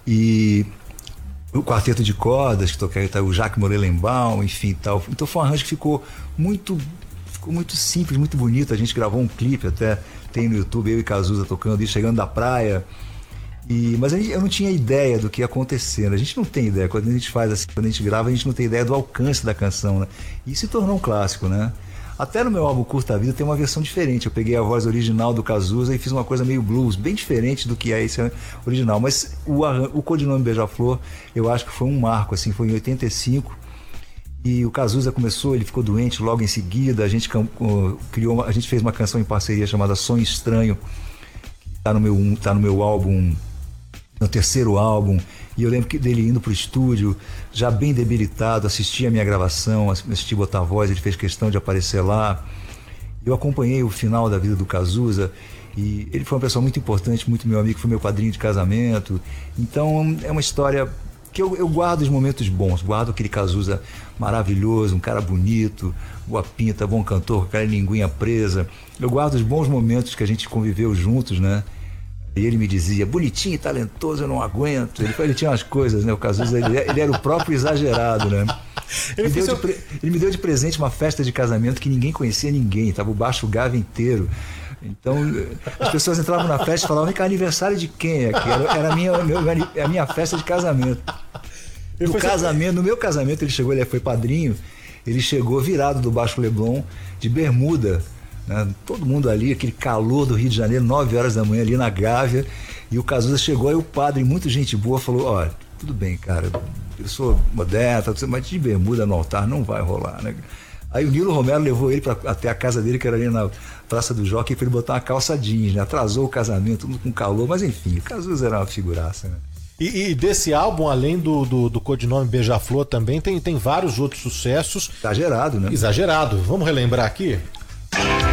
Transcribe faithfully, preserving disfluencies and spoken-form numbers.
E o quarteto de cordas, que tocaram tá, o Jacques Morelenbaum, enfim tal. Então foi um arranjo que ficou muito, ficou muito simples, muito bonito. A gente gravou um clipe até, tem no YouTube, eu e Cazuza tocando e chegando da praia. E, mas eu não tinha ideia do que ia acontecer, né? A gente não tem ideia, quando a gente faz assim, quando a gente grava, a gente não tem ideia do alcance da canção, né? E se tornou um clássico, né? Até no meu álbum Curta Vida tem uma versão diferente. Eu peguei a voz original do Cazuza e fiz uma coisa meio blues, bem diferente do que é esse original. Mas o, o codinome Beija-Flor, eu acho que foi um marco, assim, foi em oitenta e cinco. E o Cazuza começou, ele ficou doente logo em seguida. A gente criou, a gente fez uma canção em parceria chamada Sonho Estranho, que tá no meu, tá no meu álbum, no terceiro álbum. E eu lembro que dele indo pro estúdio, já bem debilitado, assisti a minha gravação, assisti botar voz, ele fez questão de aparecer lá. Eu acompanhei o final da vida do Cazuza e ele foi uma pessoa muito importante, muito meu amigo, foi meu padrinho de casamento. Então é uma história que eu, eu guardo os momentos bons, guardo aquele Cazuza maravilhoso, um cara bonito, boa pinta, bom cantor, com aquela linguinha presa. Eu guardo os bons momentos que a gente conviveu juntos, né? E ele me dizia, bonitinho e talentoso, eu não aguento. Ele, ele tinha umas coisas, né? O Cazuza, ele, ele era o próprio exagerado, né? Ele, me deu de, ele me deu de presente uma festa de casamento que ninguém conhecia ninguém, tava o baixo Gava inteiro. Então, as pessoas entravam na festa e falavam, vem cá, aniversário de quem aqui? Era, era a, minha, meu, a minha festa de casamento. No casamento, no meu casamento, ele chegou, ele foi padrinho, ele chegou virado do Baixo Leblon, de bermuda, né? Todo mundo ali, aquele calor do Rio de Janeiro, nove horas da manhã ali na Gávea, e o Cazuza chegou, e o padre, muito gente boa, falou, ó, tudo bem, cara, eu sou moderno, mas de bermuda no altar não vai rolar, né? Aí o Nilo Romero levou ele pra, até a casa dele, que era ali na Praça do Jockey, para ele botar uma calça jeans, né? Atrasou o casamento, tudo com calor, mas enfim, o Cazuza era uma figuraça, né? E, e desse álbum, além do, do, do codinome Beija-Flor, também tem, tem vários outros sucessos. Exagerado, né? Exagerado. Vamos relembrar aqui?